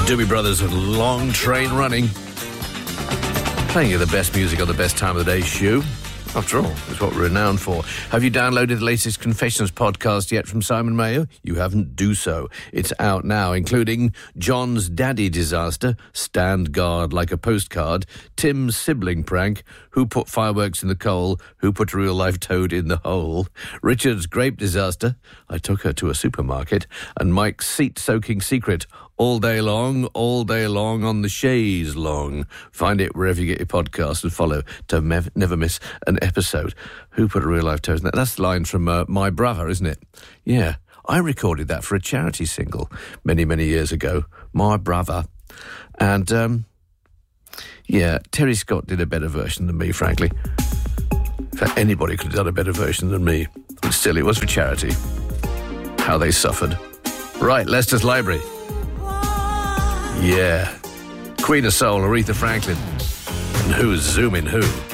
Doobie Brothers with Long Train Running. Playing you the best music on the best time of the day show. After all, it's what we're renowned for. Have you downloaded the latest Confessions podcast yet from Simon Mayo? You haven't? Do so. It's out now, including John's daddy disaster, Stand Guard Like a Postcard, Tim's sibling prank, Who Put Fireworks in the Coal, Who Put a Real-Life Toad in the Hole, Richard's grape disaster, I Took Her to a Supermarket, and Mike's seat-soaking secret, all day long on the chaise long. Find it wherever you get your podcasts and follow to never miss an episode. Who Put a Real-Life Toad in that? That's the line from My Brother, isn't it? Yeah, I recorded that for a charity single many, many years ago. My Brother. And, yeah, Terry Scott did a better version than me, frankly. In fact, anybody could have done a better version than me. But still, it was for charity. How they suffered. Right, Leicester's Library. Yeah. Queen of Soul, Aretha Franklin. And who's zooming who?